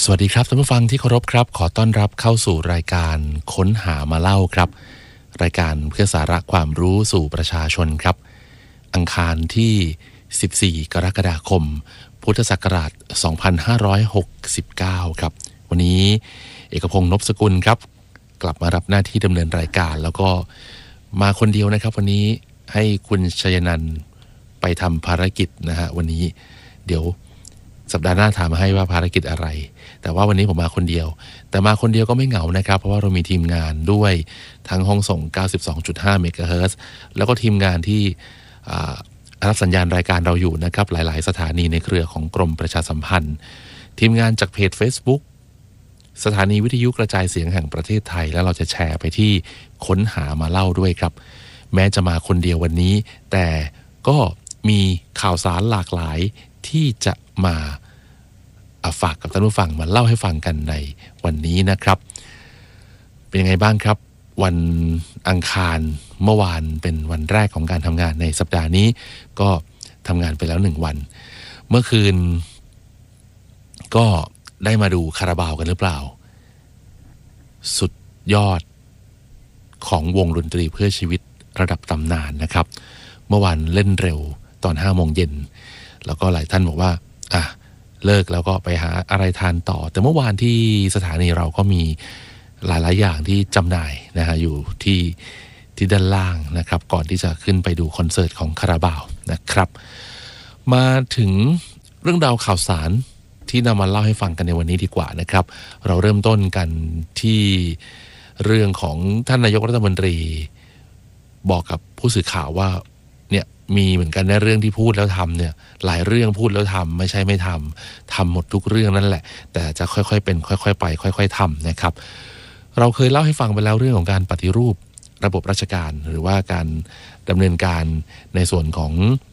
วัสดีครับท่านผู้ฟังที่เคารพครับขอต้อนรับเข้าสู่รายการค้นหามาเล่าครับรายการเพื่อสาระความรู้สู่ประชาชนครับอังคารที่ 14 กรกฎาคม พุทธศักราช 2569 ครับวันนี้เอกพงษ์ นพสกุลครับกลับมารับหน้าที่ดำเนินรายการแล้วก็มาคนเดียวนะครับวันนี้ให้คุณชยนันท์ไปทำภารกิจนะฮะวันนี้เดี๋ยวสัปดาห์หน้าถามให้ว่าภารกิจอะไรแต่ว่าวันนี้ผมมาคนเดียวแต่มาคนเดียวก็ไม่เหงานะครับเพราะว่าเรามีทีมงานด้วยทั้งห้องส่ง 92.5 เมกะเฮิรตซ์แล้วก็ทีมงานที่รับสัญญาณรายการเราอยู่นะครับหลายๆสถานีในเครือของกรมประชาสัมพันธ์ทีมงานจากเพจ Facebook สถานีวิทยุกระจายเสียงแห่งประเทศไทยแล้วเราจะแชร์ไปที่ค้นหามาเล่าด้วยครับแม้จะมาคนเดียววันนี้แต่ก็มีข่าวสารหลากหลายที่จะมาฝากกับท่านผู้ฟังมาเล่าให้ฟังกันในวันนี้นะครับเป็นยังไงบ้างครับวันอังคารเมื่อวานเป็นวันแรกของการทำงานในสัปดาห์นี้ก็ทำงานไปแล้ว1วันเมื่อคืนก็ได้มาดูคาราบาวกันหรือเปล่าสุดยอดของวงดนตรีเพื่อชีวิตระดับตำนานนะครับเมื่อวานเล่นเร็วตอน 5 โมงเย็นแล้วก็หลายท่านบอกว่าเลิกแล้วก็ไปหาอะไรทานต่อแต่เมื่อวานที่สถานีเราก็มีหลายๆอย่างที่จำหน่ายนะฮะอยู่ที่ด้านล่างนะครับก่อนที่จะขึ้นไปดูคอนเสิร์ตของคาราบาวนะครับมาถึงเรื่องราวข่าวสารที่นำมาเล่าให้ฟังกันในวันนี้ดีกว่านะครับเราเริ่มต้นกันที่เรื่องของท่านนายกรัฐมนตรีบอกกับผู้สื่อข่าวว่าเนี่ยมีเหมือนกันในเรื่องที่พูดแล้วทำเนี่ยหลายเรื่องพูดแล้วทำไม่ใช่ไม่ทำหมดทุกเรื่องนั่นแหละแต่จะค่อยๆเป็นค่อยๆไปค่อยๆทำนะครับเราเคยเล่าให้ฟังไปแล้วเรื่องของการปฏิรูประบบราชการหรือว่าการดำเนินการในส่วนของ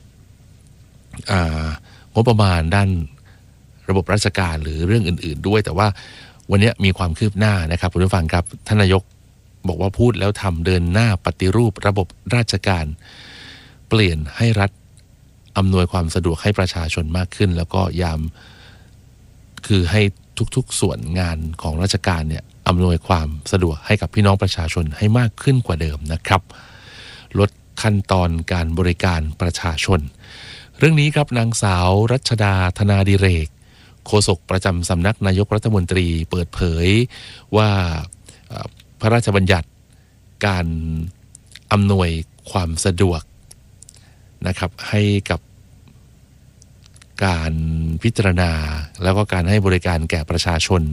งบประมาณด้านระบบราชการหรือเรื่องอื่นๆด้วยแต่ว่าวันนี้มีความคืบหน้านะครับคุณผู้ฟังครับท่านนายกบอกว่าพูดแล้วทำเดินหน้าปฏิรูประบบราชการเปลี่ยนให้รัฐอำนวยความสะดวกให้ประชาชนมากขึ้นแล้วก็คือให้ทุกๆส่วนงานของราชการเนี่ยอำนวยความสะดวกให้กับพี่น้องประชาชนให้มากขึ้นกว่าเดิมนะครับลดขั้นตอนการบริการประชาชนเรื่องนี้ครับนางสาวรัชดาธนาดิเรกโฆษกประจำสำนักนายกรัฐมนตรีเปิดเผยว่าพระราชบัญญัติการอำนวยความสะดวกนะครับให้กับการพิจารณาแล้วก็การให้บริการแก่ประชาชน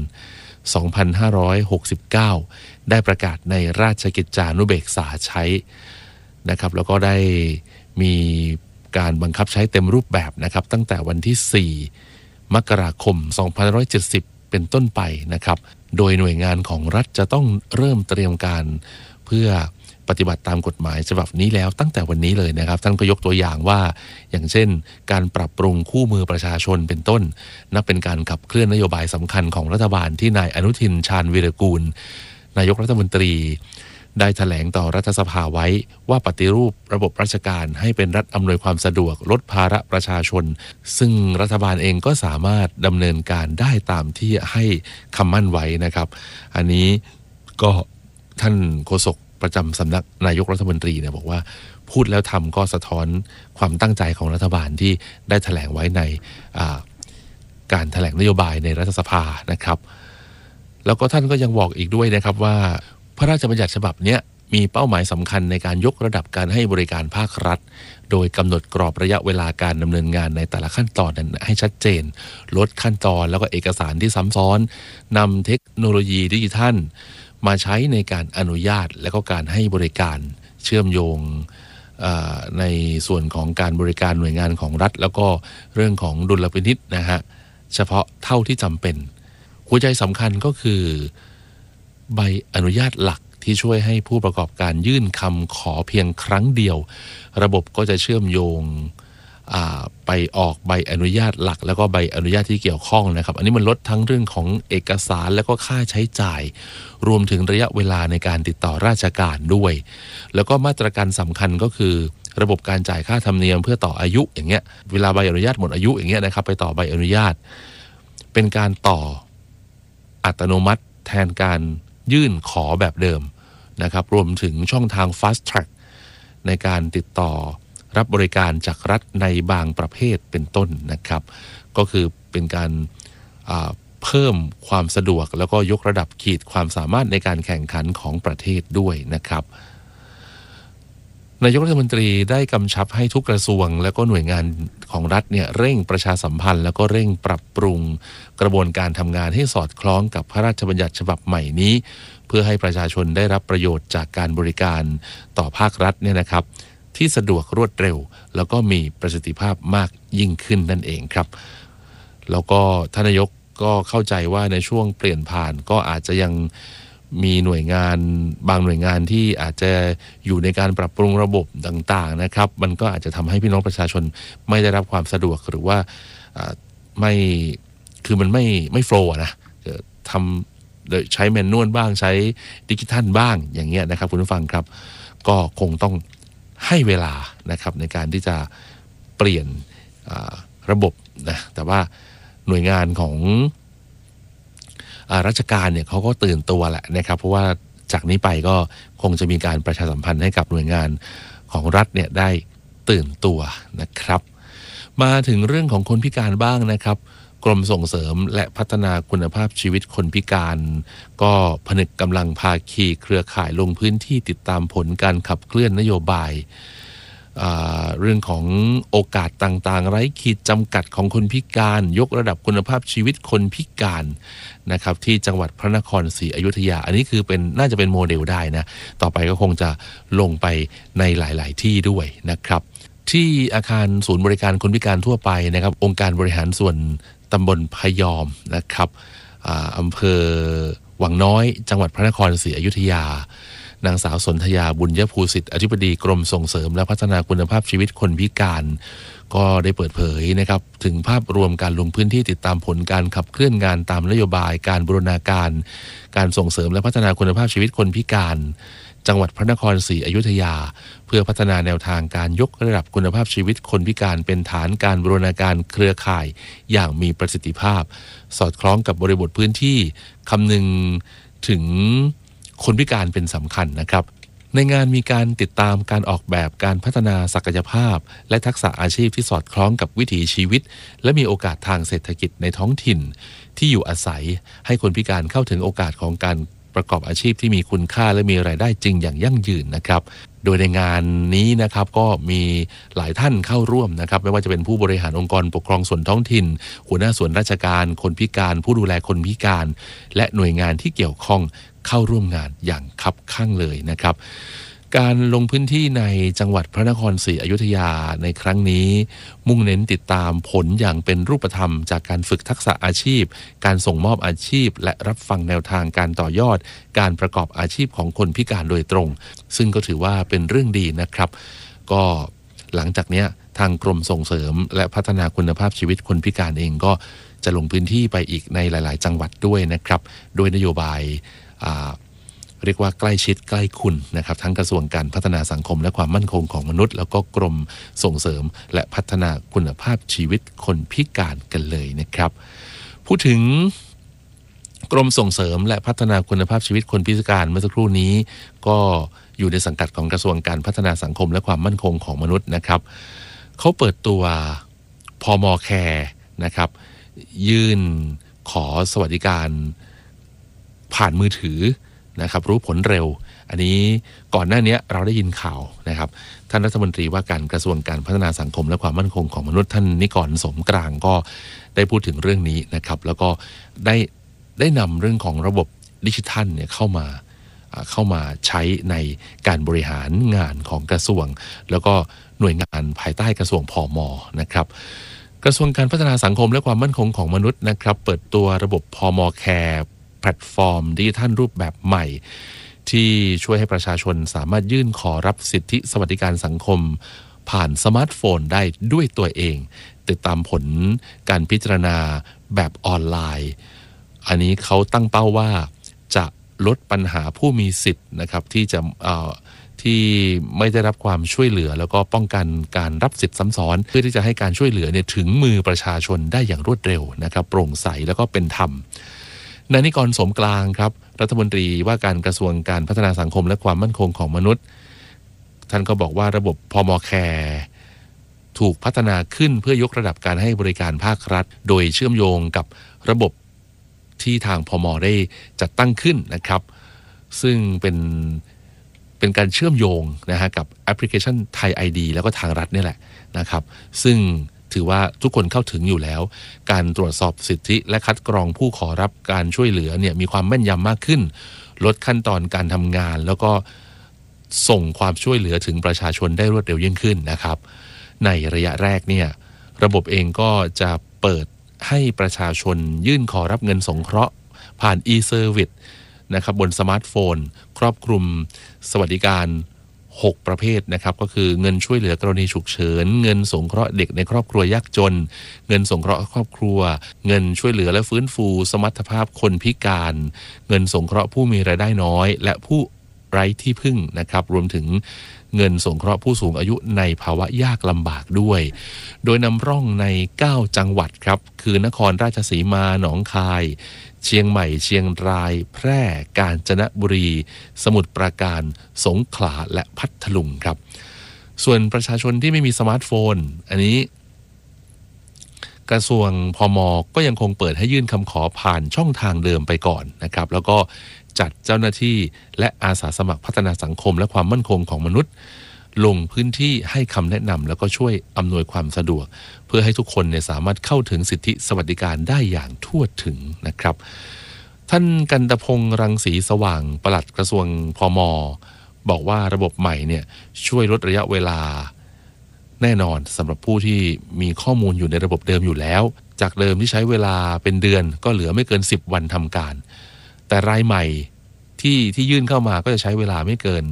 2569 ได้ประกาศในราชกิจจานุเบกษาใช้นะครับแล้วก็ได้มีการบังคับใช้เต็มรูปแบบนะครับตั้งแต่วันที่ 4 มกราคม 2570 เป็นต้นไปนะครับโดยหน่วยงานของรัฐจะต้องเริ่มเตรียมการเพื่อปฏิบัติตามกฎหมายฉบับนี้แล้วตั้งแต่วันนี้เลยนะครับท่านก็ยกตัวอย่างว่าอย่างเช่นการปรับปรุงคู่มือประชาชนเป็นต้นนับเป็นการขับเคลื่อนนโยบายสำคัญของรัฐบาลที่นายอนุทินชาญวีรกูลนายกรัฐมนตรีได้แถลงต่อรัฐสภาไว้ว่าปฏิรูประบบราชการให้เป็นรัฐอำนวยความสะดวกลดภาระประชาชนซึ่งรัฐบาลเองก็สามารถดำเนินการได้ตามที่ให้คำมั่นไว้นะครับอันนี้ก็ท่านโฆษกประจำสำนักนายกรัฐมนตรีเนี่ยบอกว่าพูดแล้วทำก็สะท้อนความตั้งใจของรัฐบาลที่ได้แถลงไว้ในการแถลงนโยบายในรัฐสภานะครับแล้วก็ท่านก็ยังบอกอีกด้วยนะครับว่าพระราชบัญญัติฉบับนี้มีเป้าหมายสำคัญในการยกระดับการให้บริการภาครัฐโดยกำหนดกรอบระยะเวลาการดำเนินงานในแต่ละขั้นตอนนั้นให้ชัดเจนลดขั้นตอนแล้วก็เอกสารที่ซ้ำซ้อนนำเทคโนโลยีดิจิทัลมาใช้ในการอนุญาตและก็การให้บริการเชื่อมโยงในส่วนของการบริการหน่วยงานของรัฐแล้วก็เรื่องของดุลพินิจนะฮะเฉพาะเท่าที่จำเป็นหัวใจสำคัญก็คือใบอนุญาตหลักที่ช่วยให้ผู้ประกอบการยื่นคำขอเพียงครั้งเดียวระบบก็จะเชื่อมโยงไปออกใบอนุญาตหลักแล้วก็ใบอนุญาตที่เกี่ยวข้องนะครับอันนี้มันลดทั้งเรื่องของเอกสารแล้วก็ค่าใช้จ่ายรวมถึงระยะเวลาในการติดต่อราชการด้วยแล้วก็มาตรการสำคัญก็คือระบบการจ่ายค่าธรรมเนียมเพื่อต่ออายุอย่างเงี้ยเวลาใบอนุญาตหมดอายุอย่างเงี้ยนะครับไปต่อใบอนุญาตเป็นการต่ออัตโนมัติแทนการยื่นขอแบบเดิมนะครับรวมถึงช่องทาง Fast Track ในการติดต่อรับบริการจากรัฐในบางประเภทเป็นต้นนะครับก็คือเป็นการเพิ่มความสะดวกแล้วก็ยกระดับขีดความสามารถในการแข่งขันของประเทศด้วยนะครับนายกรัฐมนตรีได้กำชับให้ทุกกระทรวงและก็หน่วยงานของรัฐเนี่ยเร่งประชาสัมพันธ์แล้วก็เร่งปรับปรุงกระบวนการทำงานให้สอดคล้องกับพระราชบัญญัติฉบับใหม่นี้เพื่อให้ประชาชนได้รับประโยชน์จากการบริการต่อภาครัฐเนี่ยนะครับที่สะดวกรวดเร็วแล้วก็มีประสิทธิภาพมากยิ่งขึ้นนั่นเองครับแล้วก็ท่านนายกก็เข้าใจว่าในช่วงเปลี่ยนผ่านก็อาจจะยังมีหน่วยงานบางหน่วยงานที่อาจจะอยู่ในการปรับปรุงระบบต่างๆนะครับมันก็อาจจะทำให้พี่น้องประชาชนไม่ได้รับความสะดวกหรือว่าไม่คือมันไม่โฟล์นะทำโดยใช้แมนนวลบ้างใช้ดิจิทัลบ้างอย่างเงี้ยนะครับคุณผู้ฟังครับก็คงต้องให้เวลานะครับในการที่จะเปลี่ยนระบบนะแต่ว่าหน่วยงานของราชการเนี่ยเขาก็ตื่นตัวแหละนะครับเพราะว่าจากนี้ไปก็คงจะมีการประชาสัมพันธ์ให้กับหน่วยงานของรัฐเนี่ยได้ตื่นตัวนะครับมาถึงเรื่องของคนพิการบ้างนะครับกรมส่งเสริมและพัฒนาคุณภาพชีวิตคนพิการก็ผนึกกำลังภาคีเครือข่ายลงพื้นที่ติดตามผลการขับเคลื่อนนโยบายเรื่องของโอกาสต่างๆไร้ขีดจำกัดของคนพิการยกระดับคุณภาพชีวิตคนพิการนะครับที่จังหวัดพระนครศรีอยุธยาอันนี้คือน่าจะเป็นโมเดลได้นะต่อไปก็คงจะลงไปในหลายๆที่ด้วยนะครับที่อาคารศูนย์บริการคนพิการทั่วไปนะครับองค์การบริหารส่วนตำบลพยอมนะครับอำเภอวังน้อยจังหวัดพระนครศรีอยุธยานางสาวสนธยาบุญยภูสิทธิ์อธิบดีกรมส่งเสริมและพัฒนาคุณภาพชีวิตคนพิการก็ได้เปิดเผยนะครับถึงภาพรวมการลงพื้นที่ติดตามผลการขับเคลื่อนงานตามนโยบายการบูรณาการการส่งเสริมและพัฒนาคุณภาพชีวิตคนพิการจังหวัดพระนครศรีอยุธยาเพื่อพัฒนาแนวทางการยกระดับคุณภาพชีวิตคนพิการเป็นฐานการบูรณาการเครือข่ายอย่างมีประสิทธิภาพสอดคล้องกับบริบทพื้นที่คำนึงถึงคนพิการเป็นสำคัญนะครับในงานมีการติดตามการออกแบบการพัฒนาศักยภาพและทักษะอาชีพที่สอดคล้องกับวิถีชีวิตและมีโอกาสทางเศรษฐกิจในท้องถิ่นที่อยู่อาศัยให้คนพิการเข้าถึงโอกาสของการประกอบอาชีพที่มีคุณค่าและมีรายได้จริงอย่างยั่งยืนนะครับโดยในงานนี้นะครับก็มีหลายท่านเข้าร่วมนะครับไม่ว่าจะเป็นผู้บริหารองค์กรปกครองส่วนท้องถิ่นหัวหน้าส่วนราชการคนพิการผู้ดูแลคนพิการและหน่วยงานที่เกี่ยวข้องเข้าร่วมงานอย่างคับคั่งเลยนะครับการลงพื้นที่ในจังหวัดพระนครศรีอยุธยาในครั้งนี้มุ่งเน้นติดตามผลอย่างเป็นรูปธรรมจากการฝึกทักษะอาชีพการส่งมอบอาชีพและรับฟังแนวทางการต่อยอดการประกอบอาชีพของคนพิการโดยตรงซึ่งก็ถือว่าเป็นเรื่องดีนะครับก็หลังจากนี้ทางกรมส่งเสริมและพัฒนาคุณภาพชีวิตคนพิการเองก็จะลงพื้นที่ไปอีกในหลายๆจังหวัดด้วยนะครับโดยนโยบายเรียกว่าใกล้ชิดใกล้คุณนะครับทั้งกระทรวงการพัฒนาสังคมและความมั่นคงของมนุษย์แล้วก็กรมส่งเสริมและพัฒนาคุณภาพชีวิตคนพิการกันเลยนะครับพูดถึงกรมส่งเสริมและพัฒนาคุณภาพชีวิตคนพิการเมื่อสักครู่นี้ก็อยู่ในสังกัดของกระทรวงการพัฒนาสังคมและความมั่นคงของมนุษย์นะครับเขาเปิดตัวพม.แคร์นะครับยื่นขอสวัสดิการผ่านมือถือนะครับรู้ผลเร็วอันนี้ก่อนหน้านี้เราได้ยินข่าวนะครับท่านรัฐมนตรีว่าการกระทรวงการพัฒนาสังคมและความมั่นคงของมนุษย์ท่านนิกรสมกลางก็ได้พูดถึงเรื่องนี้นะครับแล้วก็ได้นำเรื่องของระบบดิจิทัลเนี่ยเข้ามาใช้ในการบริหารงานของกระทรวงแล้วก็หน่วยงานภายใต้กระทรวงพม.นะครับกระทรวงการพัฒนาสังคมและความมั่นคงของมนุษย์นะครับเปิดตัวระบบพม.แคร์แพลตฟอร์มดิจิทัลรูปแบบใหม่ที่ช่วยให้ประชาชนสามารถยื่นขอรับสิทธิสวัสดิการสังคมผ่านสมาร์ทโฟนได้ด้วยตัวเองติดตามผลการพิจารณาแบบออนไลน์อันนี้เขาตั้งเป้าว่าจะลดปัญหาผู้มีสิทธิ์นะครับที่ไม่ได้รับความช่วยเหลือแล้วก็ป้องกันการรับสิทธิ์ซ้ำซ้อนเพื่อที่จะให้การช่วยเหลือเนี่ยถึงมือประชาชนได้อย่างรวดเร็วนะครับโปร่งใสแล้วก็เป็นธรรมนายนิกรสมกลางครับรัฐมนตรีว่าการกระทรวงการพัฒนาสังคมและความมั่นคงของมนุษย์ท่านก็บอกว่าระบบพม.แคร์ถูกพัฒนาขึ้นเพื่อยกระดับการให้บริการภาครัฐโดยเชื่อมโยงกับระบบที่ทางพม.ได้จัดตั้งขึ้นนะครับซึ่งเป็นการเชื่อมโยงนะฮะกับแอปพลิเคชันไทย ID แล้วก็ทางรัฐนี่แหละนะครับซึ่งถือว่าทุกคนเข้าถึงอยู่แล้วการตรวจสอบสิทธิและคัดกรองผู้ขอรับการช่วยเหลือเนี่ยมีความแม่นยำมากขึ้นลดขั้นตอนการทำงานแล้วก็ส่งความช่วยเหลือถึงประชาชนได้รวดเร็วยิ่งขึ้นนะครับในระยะแรกเนี่ยระบบเองก็จะเปิดให้ประชาชนยื่นขอรับเงินสงเคราะห์ผ่าน e-service นะครับบนสมาร์ทโฟนครอบคลุมสวัสดิการ6ประเภทนะครับก็คือเงินช่วยเหลือกรณีฉุกเฉินเงินสงเคราะห์เด็กในครอบครัวยากจนเงินสงเคราะห์ครอบครัวเงินช่วยเหลือและฟื้นฟูสมรรถภาพคนพิการเงินสงเคราะห์ผู้มีรายได้น้อยและผู้ไร้ที่พึ่งนะครับรวมถึงเงินสงเคราะห์ผู้สูงอายุในภาวะยากลำบากด้วยโดยนำร่องใน9จังหวัดครับคือนครราชสีมาหนองคายเชียงใหม่เชียงรายแพร่กาญจนบุรีสมุทรปราการสงขลาและพัทลุงครับส่วนประชาชนที่ไม่มีสมาร์ทโฟนอันนี้กระทรวงพม.ก็ยังคงเปิดให้ยื่นคำขอผ่านช่องทางเดิมไปก่อนนะครับแล้วก็จัดเจ้าหน้าที่และอาสาสมัครพัฒนาสังคมและความมั่นคงของมนุษย์ลงพื้นที่ให้คำแนะนำแล้วก็ช่วยอำนวยความสะดวกเพื่อให้ทุกคนเนี่ยสามารถเข้าถึงสิทธิสวัสดิการได้อย่างทั่วถึงนะครับท่านกันตพงษ์รังสีสว่างปลัดกระทรวงพม.บอกว่าระบบใหม่เนี่ยช่วยลดระยะเวลาแน่นอนสำหรับผู้ที่มีข้อมูลอยู่ในระบบเดิมอยู่แล้วจากเดิมที่ใช้เวลาเป็นเดือนก็เหลือไม่เกิน10วันทำการแต่รายใหม่ที่ยื่นเข้ามาก็จะใช้เวลาไม่เกิน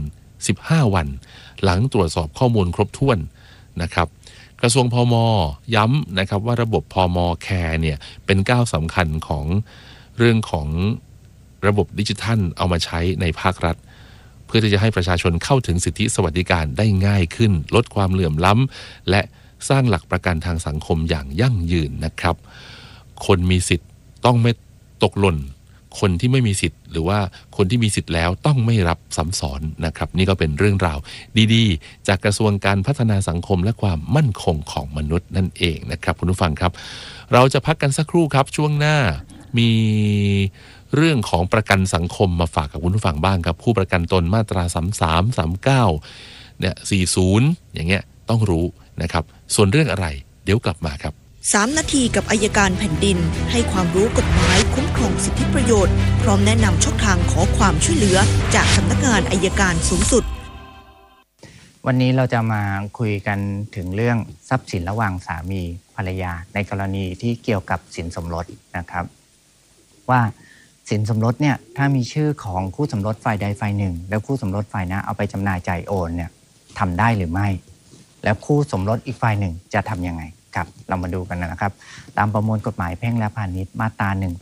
15วันหลังตรวจสอบข้อมูลครบถ้วนนะครับกระทรวงพม.ย้ำนะครับว่าระบบพม.แคร์เนี่ยเป็นก้าวสำคัญของเรื่องของระบบดิจิทัลเอามาใช้ในภาครัฐเพื่อที่จะให้ประชาชนเข้าถึงสิทธิสวัสดิการได้ง่ายขึ้นลดความเหลื่อมล้ำและสร้างหลักประกันทางสังคมอย่างยั่งยืนนะครับคนมีสิทธิ์ต้องไม่ตกหล่นคนที่ไม่มีสิทธิ์หรือว่าคนที่มีสิทธิ์แล้วต้องไม่รับซ้ำซ้อนนะครับนี่ก็เป็นเรื่องราวดีๆจากกระทรวงการพัฒนาสังคมและความมั่นคงของมนุษย์นั่นเองนะครับคุณผู้ฟังครับเราจะพักกันสักครู่ครับช่วงหน้ามีเรื่องของประกันสังคมมาฝากกับคุณผู้ฟังบ้างครับผู้ประกันตนมาตรา33 39เนี่ย40อย่างเงี้ยต้องรู้นะครับส่วนเรื่องอะไรเดี๋ยวกลับมาครับ 3 นาทีกับอัยการแผ่นดินให้ความรู้กฎหมายคุ้มครองสิทธิประโยชน์พร้อมแนะนำช่องทางขอความช่วยเหลือจากสำนักงานอัยการสูงสุดวันนี้เราจะมาคุยกันถึงเรื่องทรัพย์สินระหว่างสามีภรรยาในกรณีที่เกี่ยวกับสินสมรสนะครับว่าสินสมรสเนี่ยถ้ามีชื่อของคู่สมรสฝ่ายใดฝ่ายหนึ่งแล้วคู่สมรสฝ่ายนั้นเอาไปจำหน่ายจ่ายโอนเนี่ยทำได้หรือไม่แล้วคู่สมรสอีกฝ่ายหนึ่งจะทำยังไงครับเรามาดูกันนะครับตามประมวลกฎหมายแพ่งและพาณิชย์มาตรา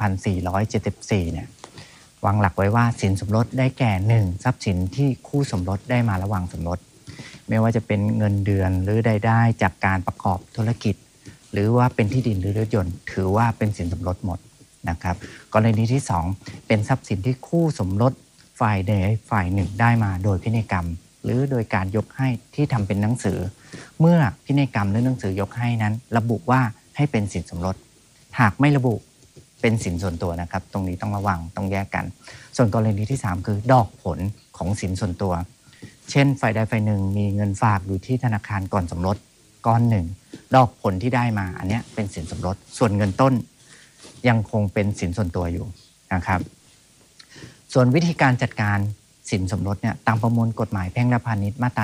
1474 เนี่ยวางหลักไว้ว่าสินสมรสได้แก่ 1. ทรัพย์สินที่คู่สมรสได้มาระหว่างสมรสไม่ว่าจะเป็นเงินเดือนหรือรายได้จากการประกอบธุรกิจหรือว่าเป็นที่ดินหรือรถยนต์ถือว่าเป็นสินสมรสหมดนะครับกรณีที่ 2 เป็นทรัพย์สินที่คู่สมรสฝ่ายใดฝ่ายหนึ่งได้มาโดยพินัยกรรมหรือโดยการยกให้ที่ทำเป็นหนังสือเมื่อพินัยกรรมหรือหนังสือยกให้นั้นระบุว่าให้เป็นสินสมรสหากไม่ระบุเป็นสินส่วนตัวนะครับตรงนี้ต้องระวังต้องแยกกันส่วนกรณีที่ 3 คือดอกผลของสินส่วนตัวเช่นฝ่ายใดฝ่ายหนึ่งมีเงินฝากอยู่ที่ธนาคารก่อนสมรสก้อนหนึ่งดอกผลที่ได้มาอันนี้เป็นสินสมรสส่วนเงินต้นยังคงเป็นสินส่วนตัวอยู่นะครับส่วนวิธีการจัดการสินสมรสเนี่ยตามประมวลกฎหมายแพ่งและพาณิชย์มาตรา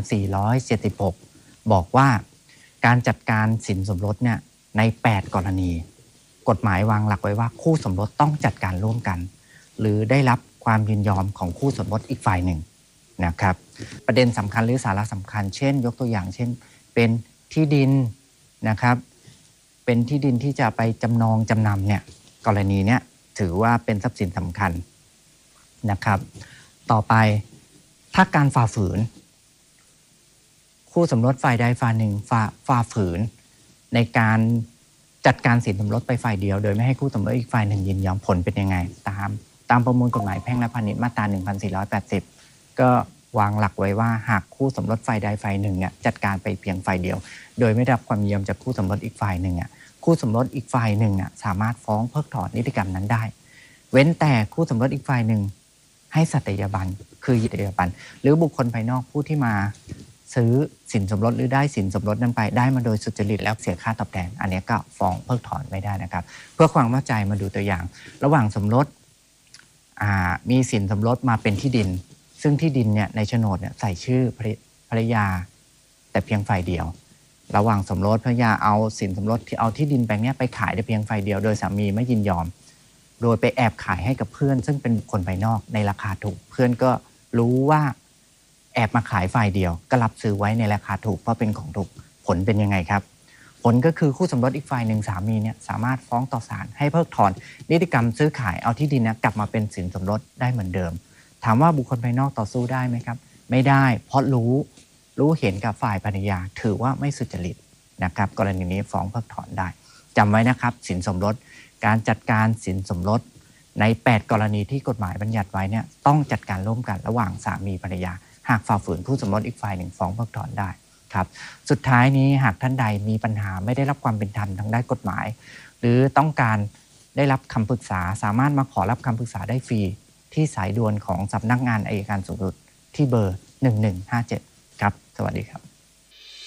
1476 บอกว่าการจัดการสินสมรสเนี่ยใน8กรณีกฎหมายวางหลักไว้ว่าคู่สมรสต้องจัดการร่วมกันหรือได้รับความยินยอมของคู่สมรสอีกฝ่ายหนึ่งนะครับประเด็นสำคัญหรือสาระสำคัญเช่นยกตัวอย่างเช่นเป็นที่ดินนะครับเป็นที่ดินที่จะไปจำนองจำนำเนี่ยกรณีเนี้ยถือว่าเป็นทรัพย์สินสำคัญนะครับต่อไปถ้าการฝ่าฝืนคู่สมรสฝ่ายใดฝ่ายหนึ่งฝ่าฝืนในการจัดการสินสมรสไปฝ่ายเดียวโดยไม่ให้คู่สมรสอีกฝ่ายหนึ่งยินยอมผลเป็นยังไงตามประมวลกฎหมายแพ่งและพาณิชย์มาตรา 1480 ก็วางหลักไว้ว่าหากคู่สมรสฝ่ายใดฝ่ายหนึ่งเนี่ยจัดการไปเพียงฝ่ายเดียวโดยไม่ได้รับความยินยอมจากคู่สมรสอีกฝ่ายหนึ่งคู่สมรสอีกฝ่ายหนึ่งสามารถฟ้องเพิกถอนนิติกรรมนั้นได้เว้นแต่คู่สมรสอีกฝ่ายหนึ่งให้สัตยาบันคือสัตยาบันหรือบุคคลภายนอกผู้ที่มาซื้อสินสมรสหรือได้สินสมรสนั้นไปได้มาโดยสุจริตแล้วเสียค่าตอบแทนอันนี้ก็ฟ้องเพิกถอนไม่ได้นะครับเพื่อความเข้าใจมาดูตัวอย่าง ระหว่างสมรสมีสินสมรสมาเป็นที่ดินซึ่งที่ดินเนี่ยในโฉนดเนี่ยใส่ชื่อภรรยาแต่เพียงฝ่ายเดียวระหว่างสมรสภรรยาเอาสินสมรสที่เอาที่ดินแปลงนี้ไปขายได้เพียงฝ่ายเดียวโดยสามีไม่ยินยอมโดยไปแอบขายให้กับเพื่อนซึ่งเป็นบุคคลภายนอกในราคาถูกเพื่อนก็รู้ว่าแอบมาขายฝ่ายเดียวก็รับซื้อไว้ในราคาถูกเพราะเป็นของถูกผลเป็นยังไงครับผลก็คือคู่สมรสอีกฝ่ายหนึ่งสามีเนี่ยสามารถฟ้องต่อศาลให้เพิกถอนนิติกรรมซื้อขายเอาที่ดินนะกลับมาเป็นสินสมรสได้เหมือนเดิมถามว่าบุคคลภายนอกต่อสู้ได้ไหมครับไม่ได้เพราะรู้เห็นกับฝ่ายภรรยาถือว่าไม่สุจริตนะครับกรณีนี้ฟ้องเพิกถอนได้จำไว้นะครับสินสมรสการจัดการสินสมรสใน8กรณีที่กฎหมายบัญญัติไว้เนี่ยต้องจัดการร่วมกันระหว่างสามีภรรยาหากฝ่าฝืนคู่สมรสอีกฝ่ายหนึ่งฟ้องเพิกถอนได้ครับสุดท้ายนี้หากท่านใดมีปัญหาไม่ได้รับความเป็นธรรมทางด้านกฎหมายหรือต้องการได้รับคำปรึกษาสามารถมาขอรับคำปรึกษาได้ฟรีที่สายด่วนของสำนักงานอัยการสูงสุดที่เบอร์ 1157 ครับสวัสดีครับ